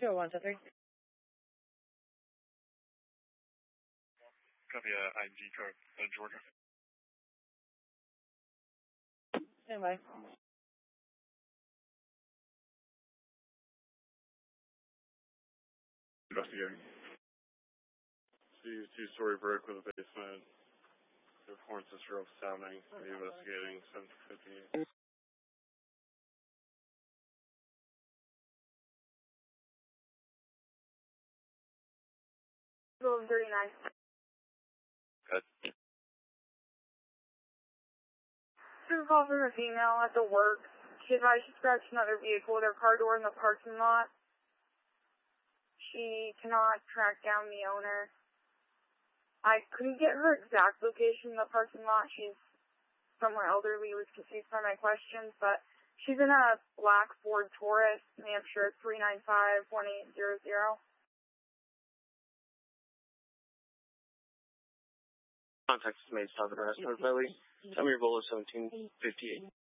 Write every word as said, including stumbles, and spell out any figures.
two oh one two three. Copy a I G card, uh, Georgia. Stand by. Investigating. See two-story brick with a basement. The foreign sister of sounding. Investigating seven fifty. thirty-nine. Good. This is a call from a female at the work. She advised she scratched another vehicle with her car door in the parking lot. She cannot track down the owner. I couldn't get her exact location in the parking lot. She's somewhere elderly, was confused by my questions, but she's in a black Ford Taurus, New Hampshire, three nine five one eight zero zero. Contact is made south of Rasmus Valley. Tell me your goal is seventeen fifty-eight.